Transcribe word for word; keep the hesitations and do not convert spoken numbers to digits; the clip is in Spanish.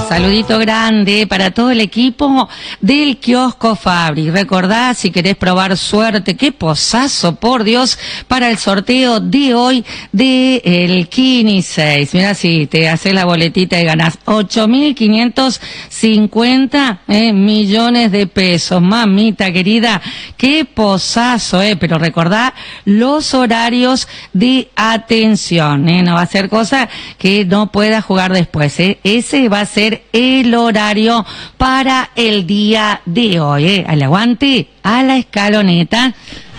Saludito grande para todo el equipo del Kiosco Fabri. Recordá, si querés probar suerte, qué posazo, por Dios, para el sorteo de hoy de el Kini seis. Mira, si te haces la boletita y ganás ocho mil quinientos cincuenta eh, millones de pesos. Mamita querida, qué posazo, eh. Pero recordá los horarios de atención, eh. No va a ser cosa que no puedas jugar después, eh. Ese va a ser el horario para el día de hoy, eh. Al aguante, a la escaloneta.